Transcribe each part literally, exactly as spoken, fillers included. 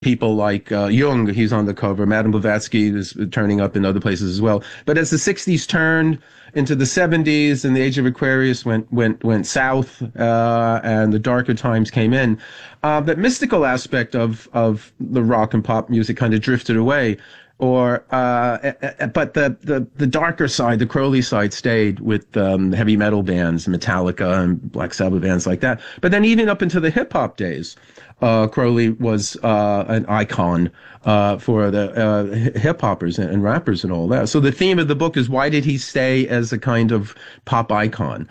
people like uh, Jung, he's on the cover. Madame Blavatsky is turning up in other places as well. But as the sixties turned into the seventies and the age of Aquarius went went went south, uh, and the darker times came in, uh, that mystical aspect of of the rock and pop music kind of drifted away. Or, uh, but the, the, the darker side, the Crowley side stayed with, um, heavy metal bands, Metallica and Black Sabbath bands like that. But then even up into the hip hop days, uh, Crowley was, uh, an icon, uh, for the, uh, hip hoppers and, and rappers and all that. So the theme of the book is, why did he stay as a kind of pop icon?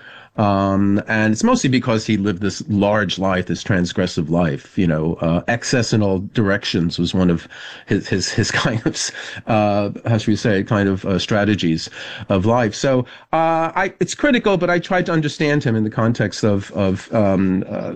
Um, and it's mostly because he lived this large life, this transgressive life. You know, uh, excess in all directions was one of his his his kind of, uh, how should we say, kind of uh, strategies of life. So uh, I, it's critical, but I tried to understand him in the context of of um, uh,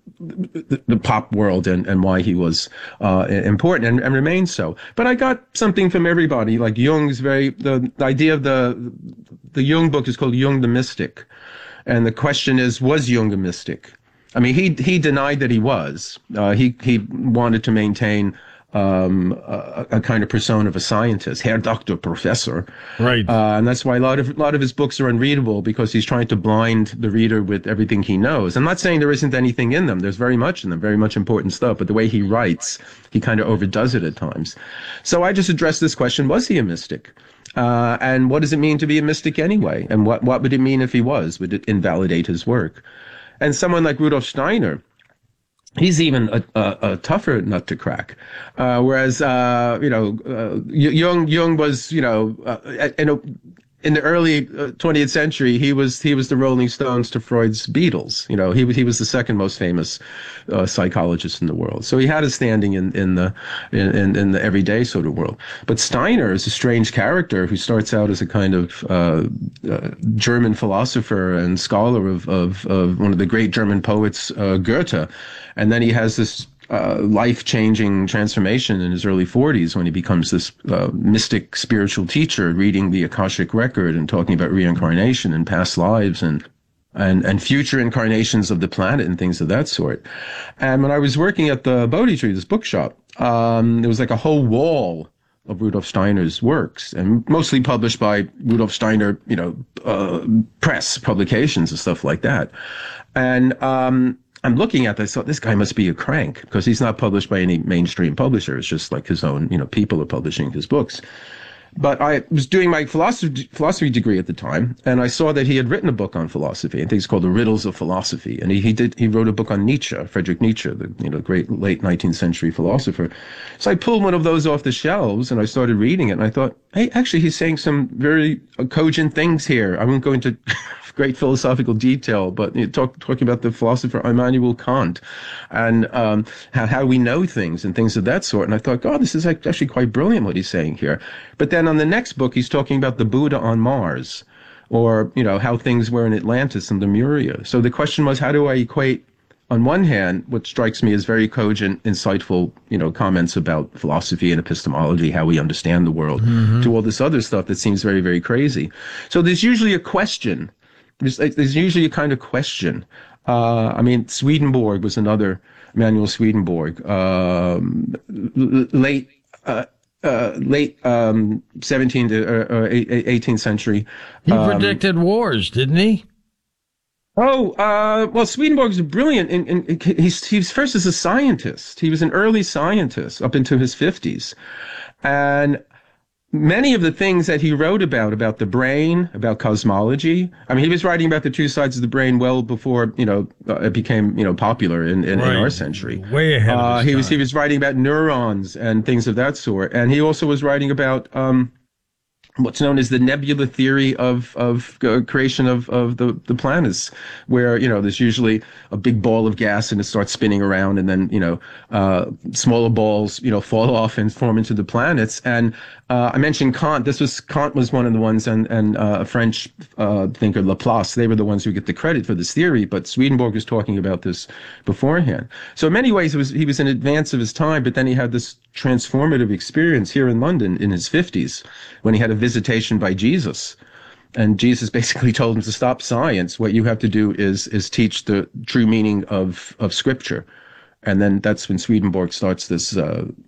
the, the pop world and and why he was uh, important and, and remains so. But I got something from everybody. Like Jung's very the, the idea of the the Jung book is called Jung the Mystic. And the question is, was Jung a mystic? I mean, he he denied that he was. Uh, he he wanted to maintain um, a, a kind of persona of a scientist, Herr Doctor Professor. Right. Uh, and that's why a lot of a lot of his books are unreadable, because he's trying to blind the reader with everything he knows. I'm not saying there isn't anything in them. There's very much in them, very much important stuff. But the way he writes, he kind of overdoes it at times. So I just addressed this question: was he a mystic? Uh, and what does it mean to be a mystic anyway? And what, what would it mean if he was? Would it invalidate his work? And someone like Rudolf Steiner, he's even a, a, a tougher nut to crack. Uh, whereas, uh, you know, uh, Jung, Jung was, you know, uh, in, a, in the early twentieth century, he was he was the Rolling Stones to Freud's Beatles. You know, he was he was the second most famous uh, psychologist in the world. So he had a standing in in the in in the everyday sort of world. But Steiner is a strange character who starts out as a kind of uh, uh, German philosopher and scholar of, of of one of the great German poets, uh, Goethe, and then he has this Uh, life-changing transformation in his early forties when he becomes this uh, mystic spiritual teacher, reading the Akashic record and talking about reincarnation and past lives and and and future incarnations of the planet and things of that sort. And when I was working at the Bodhi Tree, this bookshop, um, there was like a whole wall of Rudolf Steiner's works, and mostly published by Rudolf Steiner, you know, uh, press publications and stuff like that. And um, I'm looking at this, I thought, this guy must be a crank, because he's not published by any mainstream publisher. It's just like his own, you know, people are publishing his books. But I was doing my philosophy philosophy degree at the time, and I saw that he had written a book on philosophy. I think it's called The Riddles of Philosophy. And he, he did he wrote a book on Nietzsche, Friedrich Nietzsche, the you know great late nineteenth century philosopher. So I pulled one of those off the shelves and I started reading it, and I thought, hey, actually he's saying some very cogent things here. I won't go into great philosophical detail, but you know, talk, talking about the philosopher Immanuel Kant and um, how, how we know things and things of that sort. And I thought, God, this is actually quite brilliant what he's saying here. But then on the next book, he's talking about the Buddha on Mars, or, you know, how things were in Atlantis and Lemuria. So the question was, how do I equate, on one hand, what strikes me as very cogent, insightful, you know, comments about philosophy and epistemology, how we understand the world, mm-hmm. to all this other stuff that seems very, very crazy. So there's usually a question. There's, there's usually a kind of question. Uh, I mean, Swedenborg was another, Emanuel Swedenborg, um, late, uh, uh, late um, seventeenth or eighteenth century. He um, predicted wars, didn't he? Oh, uh, well, Swedenborg's brilliant. In, in, he's, he's first as a scientist. He was an early scientist up into his fifties. And many of the things that he wrote about, about the brain, about cosmology, I mean, he was writing about the two sides of the brain well before, you know, uh, it became, you know, popular in, in, right. in our century. Way ahead of uh, his he time. was, he was writing about neurons and things of that sort. And he also was writing about, um, what's known as the nebula theory of of uh, creation of of the the planets, where you know there's usually a big ball of gas and it starts spinning around, and then you know uh, smaller balls you know fall off and form into the planets. And uh, I mentioned Kant. This was Kant was one of the ones, and and uh, a French uh, thinker, Laplace. They were the ones who get the credit for this theory, but Swedenborg was talking about this beforehand. So in many ways, it was he was in advance of his time. But then he had this transformative experience here in London in his fifties when he had a visitation by Jesus, and Jesus basically told him to stop science. What you have to do is is teach the true meaning of of Scripture, And then that's when Swedenborg starts this uh,